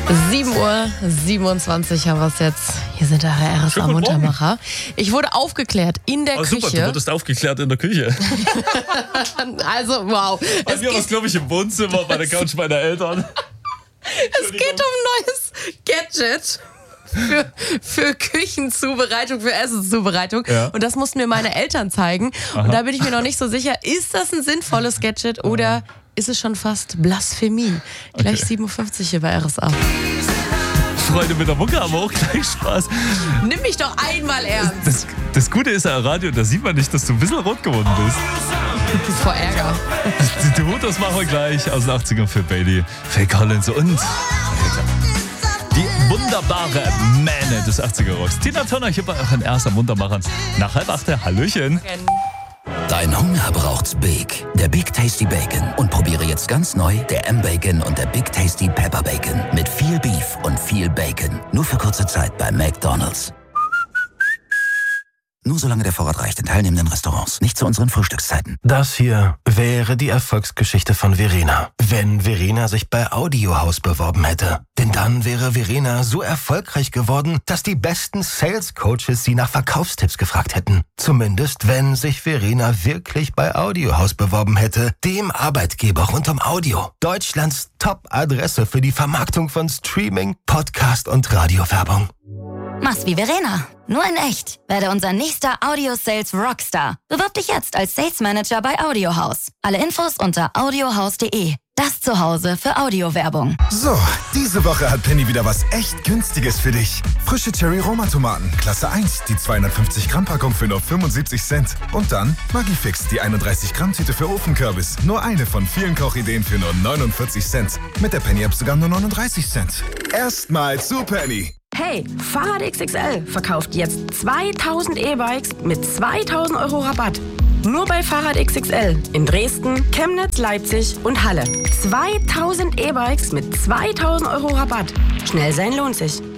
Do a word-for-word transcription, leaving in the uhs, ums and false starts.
sieben Uhr siebenundzweißig haben wir es jetzt. Hier sind eure R S A-Muntermacher. Ich wurde aufgeklärt in der oh, Küche. Super, du wurdest aufgeklärt in der Küche. Also, wow. Bei mir war es, glaube ich, im Wohnzimmer bei der Couch meiner Eltern. Es geht um neues Gadget. Für, für Küchenzubereitung, für Essenszubereitung. Ja. Und das mussten mir meine Eltern zeigen. Aha. Und da bin ich mir noch nicht so sicher, ist das ein sinnvolles Gadget oder ist es schon fast Blasphemie? Gleich okay. sieben Uhr fünfzig hier bei R S A. Freunde mit der Mucke haben auch gleich Spaß. Nimm mich doch einmal ernst. Das, das Gute ist ja Radio, da sieht man nicht, dass du ein bisschen rot geworden bist. Vor Ärger. Du, das machen wir gleich aus den achtzigern für Bailey, Phil Collins und die wunderbare Mähne des achtziger-Rocks. Tina Turner hier bei euren ersten Muntermachern. Nach halb acht, Hallöchen. Dein Hunger braucht's Big. Der Big Tasty Bacon. Und probiere jetzt ganz neu der M-Bacon und der Big Tasty Pepper Bacon. Mit viel Beef und viel Bacon. Nur für kurze Zeit bei McDonald's. Nur solange der Vorrat reicht in teilnehmenden Restaurants. Nicht zu unseren Frühstückszeiten. Das hier wäre die Erfolgsgeschichte von Verena. Wenn Verena sich bei Audiohaus beworben hätte. Denn dann wäre Verena so erfolgreich geworden, dass die besten Sales-Coaches sie nach Verkaufstipps gefragt hätten. Zumindest, wenn sich Verena wirklich bei Audiohaus beworben hätte. Dem Arbeitgeber rund um Audio. Deutschlands Top-Adresse für die Vermarktung von Streaming, Podcast und Radiowerbung. Mach's wie Verena. Nur in echt. Werde unser nächster Audio-Sales Rockstar. Bewirb dich jetzt als Sales Manager bei Audiohaus. Alle Infos unter audiohaus punkt de. Das Zuhause für Audiowerbung. So, diese Woche hat Penny wieder was echt Günstiges für dich. Frische Cherry-Roma-Tomaten, Klasse eins, die zweihundertfünfzig Gramm Packung für nur fünfundsiebzig Cent. Und dann Magifix, die einunddreißig Gramm Tüte für Ofenkürbis. Nur eine von vielen Kochideen für nur neunundvierzig Cent. Mit der Penny-App sogar nur neununddreißig Cent. Erstmal zu Penny. Hey, Fahrrad X X L verkauft jetzt zweitausend E-Bikes mit zweitausend Euro Rabatt. Nur bei Fahrrad X X L in Dresden, Chemnitz, Leipzig und Halle. zweitausend E-Bikes mit zweitausend Euro Rabatt. Schnell sein lohnt sich.